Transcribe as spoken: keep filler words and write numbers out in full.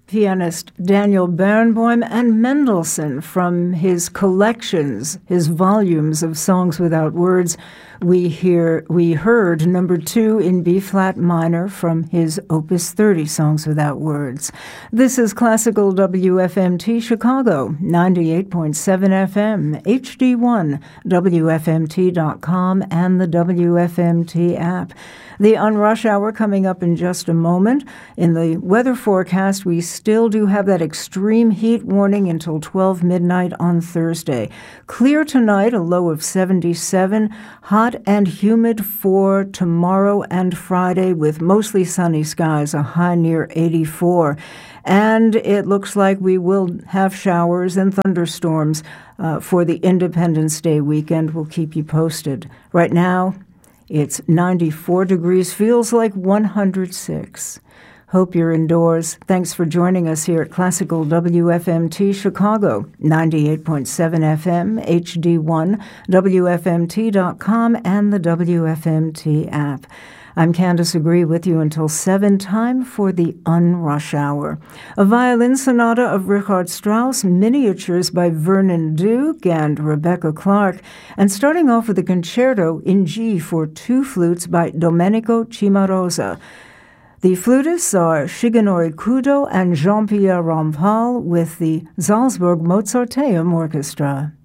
pianist Daniel Barenboim and Mendelssohn from his collections, his volumes of songs without words. We hear we heard number two in B-flat minor from his Opus thirty, Songs Without Words. This is Classical W F M T Chicago, ninety-eight point seven F M, H D one, W F M T dot com, and the W F M T app. The Unrush Hour coming up in just a moment. In the weather forecast, we still do have that extreme heat warning until twelve midnight on Thursday. Clear tonight, a low of seventy-seven. Hot and humid for tomorrow and Friday with mostly sunny skies, a high near eighty-four. And it looks like we will have showers and thunderstorms uh, for the Independence Day weekend. We'll keep you posted. Right now, it's ninety-four degrees, feels like one hundred six. Hope you're indoors. Thanks for joining us here at Classical W F M T Chicago, ninety-eight point seven F M, H D one, W F M T dot com, and the W F M T app. I'm Candace Agree with you until seven, time for the Unrush Hour. A violin sonata of Richard Strauss, miniatures by Vernon Duke and Rebecca Clark, and starting off with a concerto in G for two flutes by Domenico Cimarosa. The flutists are Shigenori Kudo and Jean-Pierre Rampal with the Salzburg Mozarteum Orchestra.